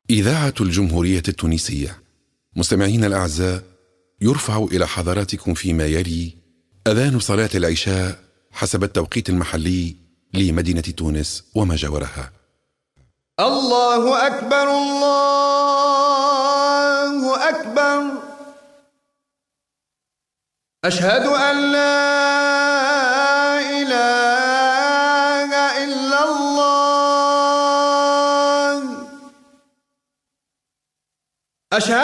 إذاعة الجمهورية التونسية. مستمعين الأعزاء، يرفع إلى حضراتكم فيما يلي أذان صلاة العشاء حسب التوقيت المحلي لمدينة تونس وما جاورها. الله أكبر الله أكبر، أشهد أن لا إله إلا الله، أشهد